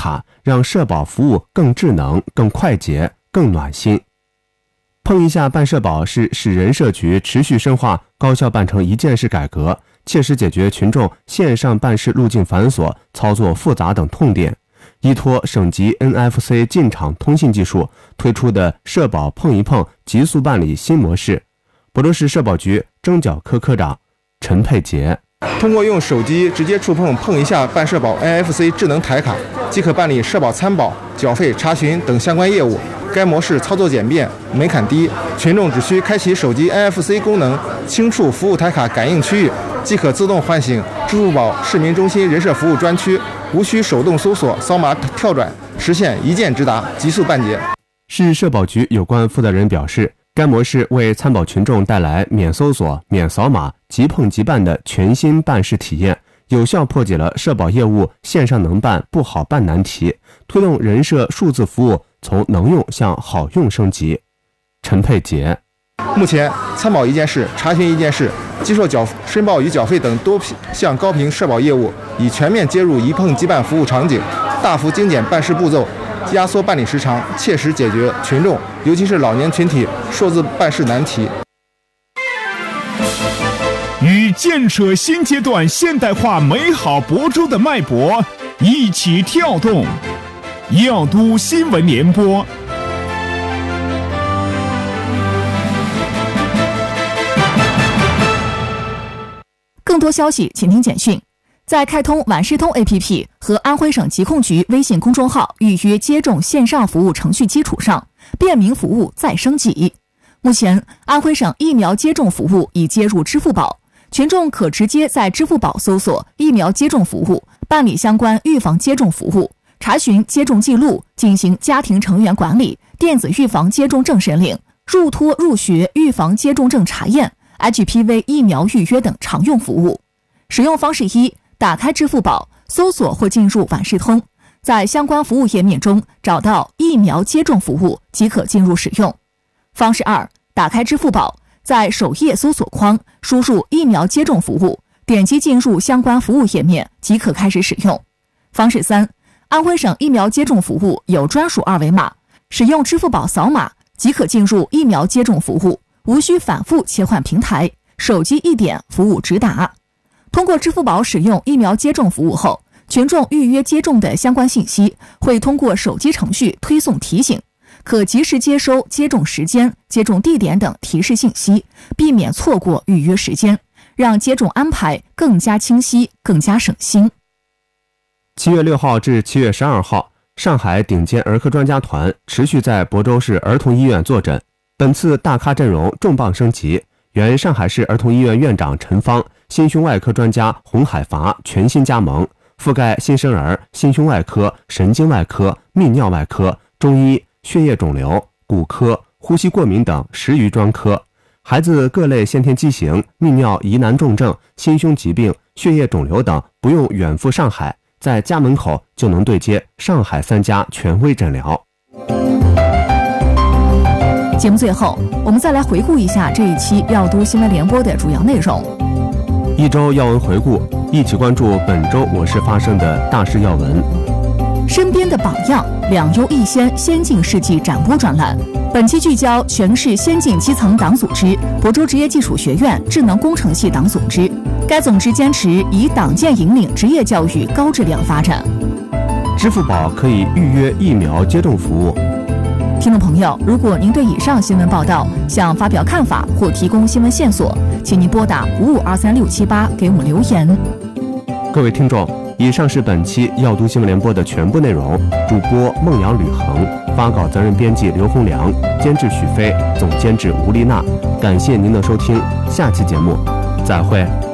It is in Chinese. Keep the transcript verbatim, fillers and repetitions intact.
卡，让社保服务更智能、更快捷、更暖心。碰一下办社保是使人社局持续深化高效办成一件事改革，切实解决群众线上办事路径繁琐、操作复杂等痛点。依托省级 N F C 进场通信技术推出的社保碰一碰极速办理新模式。亳州市社保局征缴科科长陈佩杰， 通过用手机直接触碰碰一下办社保 N F C 智能台卡，即可办理社保参保、缴费、查询等相关业务。该模式操作简便，门槛低，群众只需开启手机 N F C 功能，轻触服务台卡感应区域，即可自动唤醒支付宝市民中心人社服务专区，无需手动搜索、扫码跳转，实现一键直达，极速办结。 市社保局有关负责人表示，该模式为参保群众带来免搜索、免扫码、即碰即办的全新办事体验，有效破解了社保业务线上能办不好办难题，推动人社数字服务从能用向好用升级。陈佩杰， 目前参保一件事、查询一件事、接受缴申报与缴费等多项高频社保业务已全面接入一碰即办服务场景，大幅精简办事步骤，压缩办理时长，切实解决群众尤其是老年群体数字办事难题。 与建设新阶段现代化美好亳州的脉搏一起跳动，耀都新闻联播。 更多消息请听简讯。在开通晚市通 A P P 和安徽省疾控局微信公众号预约接种线上服务程序基础上，便民服务再升级。目前，安徽省疫苗接种服务已接入支付宝，群众可直接在支付宝搜索疫苗接种服务，办理相关预防接种服务，查询接种记录，进行家庭成员管理、电子预防接种证申领、入托入学预防接种证查验、H P V 疫苗预约等常用服务。使用方式一，打开支付宝，搜索或进入晚市通，在相关服务页面中找到疫苗接种服务即可进入使用。方式二，打开支付宝，在首页搜索框输入疫苗接种服务，点击进入相关服务页面即可开始使用。方式三，安徽省疫苗接种服务有专属二维码，使用支付宝扫码即可进入疫苗接种服务，无需反复切换平台，手机一点服务直达。通过支付宝使用疫苗接种服务后，群众预约接种的相关信息会通过手机程序推送提醒，可及时接收接种时间、接种地点等提示信息，避免错过预约时间，让接种安排更加清晰、更加省心。 七月六号至七月十二号，上海顶尖儿科专家团持续在亳州市儿童医院坐诊，本次大咖阵容重磅升级，原上海市儿童医院院长陈芳、心胸外科专家洪海伐全新加盟，覆盖新生儿、心胸外科、神经外科、泌尿外科、中医、血液肿瘤、骨科、呼吸过敏等十余专科。孩子各类先天畸形、泌尿疑难重症、心胸疾病、血液肿瘤等不用远赴上海，在家门口就能对接上海三家权威诊疗。 节目最后，我们再来回顾一下这一期耀都新闻联播的主要内容。 一周要闻回顾，一起关注本周我市发生的大事要闻。 身边的榜样，两优一先先进事迹展播专栏。本期聚焦全市先进基层党组织亳州职业技术学院智能工程系党组织，该总支坚持以党建引领职业教育高质量发展。 支付宝可以预约疫苗接种服务。 听众朋友，如果您对以上新闻报道想发表看法或提供新闻线索，请您拨打五五二三六七八给我们留言。 各位听众，以上是本期耀都新闻联播的全部内容。主播孟阳吕恒，发稿责任编辑刘洪良，监制许飞，总监制吴丽娜。感谢您的收听，下期节目再会。